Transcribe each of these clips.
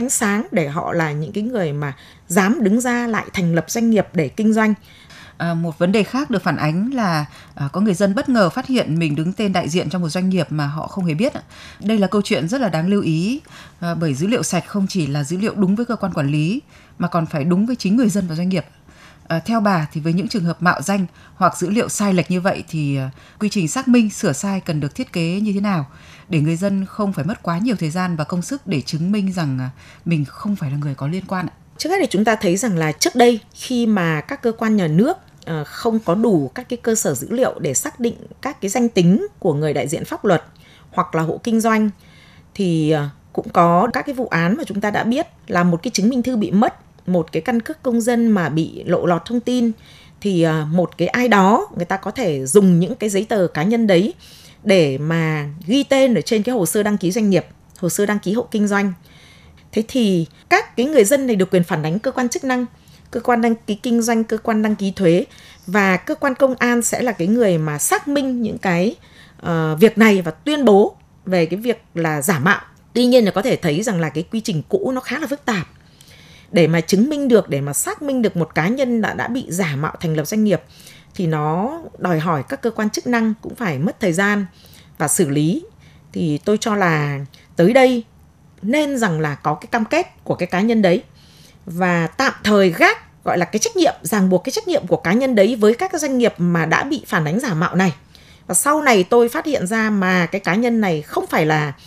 ánh sáng, để họ là những cái người mà dám đứng ra lại thành lập doanh nghiệp để kinh doanh. Một vấn đề khác được phản ánh là có người dân bất ngờ phát hiện mình đứng tên đại diện trong một doanh nghiệp mà họ không hề biết. Đây là câu chuyện rất là đáng lưu ý, bởi dữ liệu sạch không chỉ là dữ liệu đúng với cơ quan quản lý mà còn phải đúng với chính người dân và doanh nghiệp. Theo bà thì với những trường hợp mạo danh hoặc dữ liệu sai lệch như vậy thì quy trình xác minh sửa sai cần được thiết kế như thế nào để người dân không phải mất quá nhiều thời gian và công sức để chứng minh rằng mình không phải là người có liên quan? Trước hết thì chúng ta thấy rằng là trước đây khi mà các cơ quan nhà nước không có đủ các cái cơ sở dữ liệu để xác định các cái danh tính của người đại diện pháp luật hoặc là hộ kinh doanh, thì cũng có các cái vụ án mà chúng ta đã biết là một cái chứng minh thư bị mất, một cái căn cước công dân mà bị lộ lọt thông tin, thì một cái ai đó người ta có thể dùng những cái giấy tờ cá nhân đấy để mà ghi tên ở trên cái hồ sơ đăng ký doanh nghiệp, hồ sơ đăng ký hộ kinh doanh. Thế thì các cái người dân này được quyền phản ánh cơ quan chức năng, cơ quan đăng ký kinh doanh, cơ quan đăng ký thuế, và cơ quan công an sẽ là cái người mà xác minh những cái việc này và tuyên bố về cái việc là giả mạo. Tuy nhiên là có thể thấy rằng là cái quy trình cũ nó khá là phức tạp. Để mà chứng minh được, để mà xác minh được một cá nhân đã bị giả mạo thành lập doanh nghiệp thì nó đòi hỏi các cơ quan chức năng cũng phải mất thời gian và xử lý. Thì tôi cho là tới đây nên rằng là có cái cam kết của cái cá nhân đấy và tạm thời gác, gọi là cái trách nhiệm, ràng buộc cái trách nhiệm của cá nhân đấy với các cái doanh nghiệp mà đã bị phản ánh giả mạo này. Và sau này tôi phát hiện ra mà cái cá nhân này không phải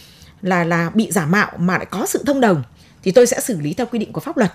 là bị giả mạo mà lại có sự thông đồng, thì tôi sẽ xử lý theo quy định của pháp luật.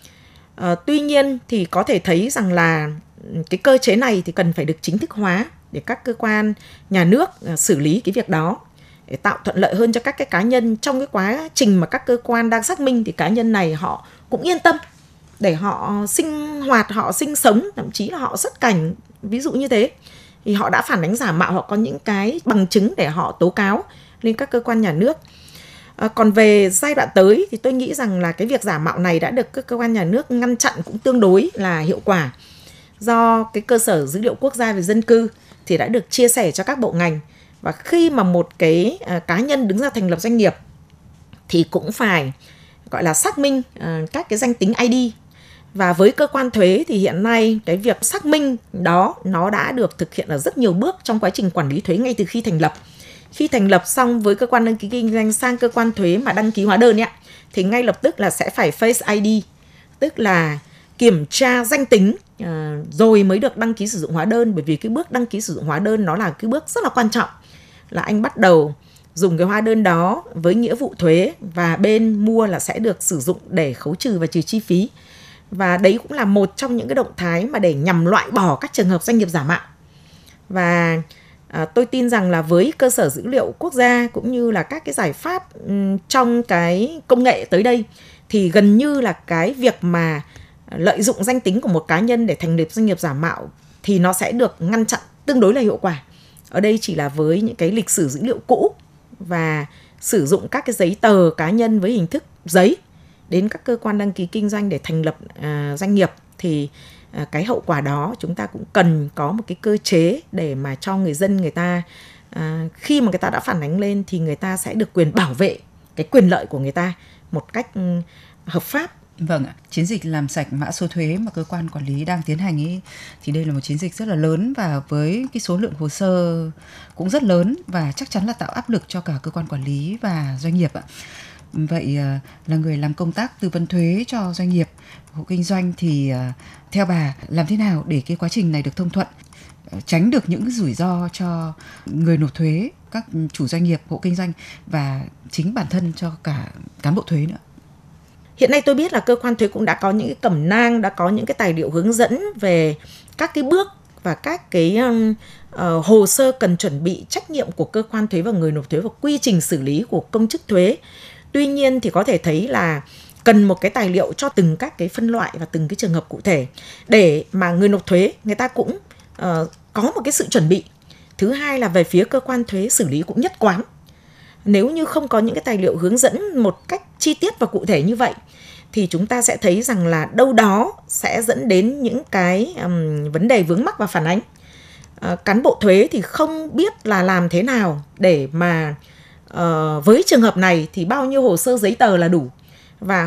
Tuy nhiên thì có thể thấy rằng là cái cơ chế này thì cần phải được chính thức hóa để các cơ quan nhà nước xử lý cái việc đó, để tạo thuận lợi hơn cho các cái cá nhân trong cái quá trình mà các cơ quan đang xác minh, thì cá nhân này họ cũng yên tâm để họ sinh hoạt, họ sinh sống, thậm chí là họ xuất cảnh, ví dụ như thế, thì họ đã phản ánh giả mạo, họ có những cái bằng chứng để họ tố cáo lên các cơ quan nhà nước. Còn về giai đoạn tới thì tôi nghĩ rằng là cái việc giả mạo này đã được các cơ quan nhà nước ngăn chặn cũng tương đối là hiệu quả, do cái cơ sở dữ liệu quốc gia về dân cư thì đã được chia sẻ cho các bộ ngành. Và khi mà một cái cá nhân đứng ra thành lập doanh nghiệp thì cũng phải gọi là xác minh các cái danh tính ID. Và với cơ quan thuế thì hiện nay cái việc xác minh đó nó đã được thực hiện ở rất nhiều bước trong quá trình quản lý thuế ngay từ khi thành lập. Khi thành lập xong với cơ quan đăng ký kinh doanh sang cơ quan thuế mà đăng ký hóa đơn ấy, thì ngay lập tức là sẽ phải Face ID, tức là kiểm tra danh tính rồi mới được đăng ký sử dụng hóa đơn. Bởi vì cái bước đăng ký sử dụng hóa đơn nó là cái bước rất là quan trọng, là anh bắt đầu dùng cái hóa đơn đó với nghĩa vụ thuế và bên mua là sẽ được sử dụng để khấu trừ và trừ chi phí. Và đấy cũng là một trong những cái động thái mà để nhằm loại bỏ các trường hợp doanh nghiệp giả mạo. Và tôi tin rằng là với cơ sở dữ liệu quốc gia cũng như là các cái giải pháp trong cái công nghệ tới đây, thì gần như là cái việc mà lợi dụng danh tính của một cá nhân để thành lập doanh nghiệp giả mạo thì nó sẽ được ngăn chặn tương đối là hiệu quả. Ở đây chỉ là với những cái lịch sử dữ liệu cũ và sử dụng các cái giấy tờ cá nhân với hình thức giấy đến các cơ quan đăng ký kinh doanh để thành lập doanh nghiệp, thì cái hậu quả đó chúng ta cũng cần có một cái cơ chế để mà cho người dân, người ta khi mà người ta đã phản ánh lên thì người ta sẽ được quyền bảo vệ cái quyền lợi của người ta một cách hợp pháp. Vâng ạ, chiến dịch làm sạch mã số thuế mà cơ quan quản lý đang tiến hành ấy, thì đây là một chiến dịch rất là lớn và với cái số lượng hồ sơ cũng rất lớn và chắc chắn là tạo áp lực cho cả cơ quan quản lý và doanh nghiệp ạ. Vậy là người làm công tác tư vấn thuế cho doanh nghiệp, hộ kinh doanh thì theo bà làm thế nào để cái quá trình này được thông thuận, tránh được những rủi ro cho người nộp thuế, các chủ doanh nghiệp, hộ kinh doanh và chính bản thân cho cả cán bộ thuế nữa? Hiện nay tôi biết là cơ quan thuế cũng đã có những cái cẩm nang, đã có những cái tài liệu hướng dẫn về các cái bước và các cái hồ sơ cần chuẩn bị, trách nhiệm của cơ quan thuế và người nộp thuế và quy trình xử lý của công chức thuế. Tuy nhiên thì có thể thấy là cần một cái tài liệu cho từng các cái phân loại và từng cái trường hợp cụ thể để mà người nộp thuế người ta cũng có một cái sự chuẩn bị. Thứ hai là về phía cơ quan thuế xử lý cũng nhất quán. Nếu như không có những cái tài liệu hướng dẫn một cách chi tiết và cụ thể như vậy thì chúng ta sẽ thấy rằng là đâu đó sẽ dẫn đến những cái vấn đề vướng mắc và phản ánh. Cán bộ thuế thì không biết là làm thế nào để mà với trường hợp này thì bao nhiêu hồ sơ giấy tờ là đủ, và